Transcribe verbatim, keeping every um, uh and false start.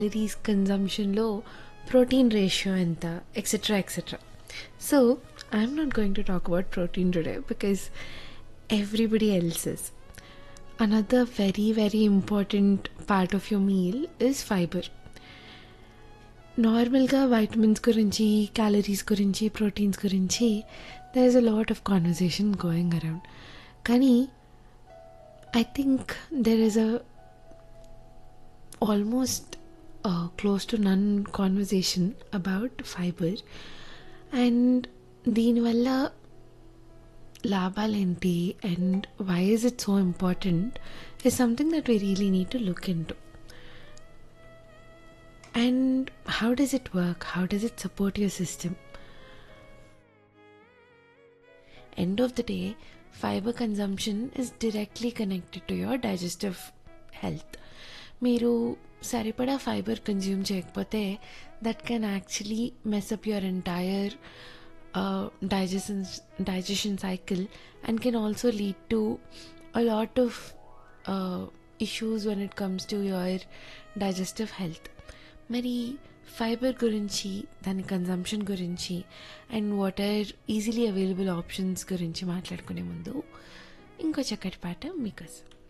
Calories కన్జంప్షన్‌లో protein ratio ఎంత etcetera, etcetera. So, I'm not going to talk about protein today because everybody else is. Another very very important part of your meal is fibre. నార్మల్గా vitamins గురించి, calories గురించి, proteins గురించి there is a lot of conversation going around. కానీ I think there is a almost uh, close to none conversation about fiber and దీనివల్ల లాభాలేంటి and why is it so important is something that we really need to look into. And how does it work? How does it support your system? End of the day, fiber consumption is directly connected to your digestive health. మీరు సరిపడా fibre consume చేయకపోతే that can actually mess up your entire digestion digestion cycle and can also lead to a lot of issues when it comes to your digestive health. మరి fibre గురించి, దాని consumption గురించి and what are easily available options గురించి మాట్లాడుకునే ముందు ఇంకో చక్కటి పాట మీకోసం.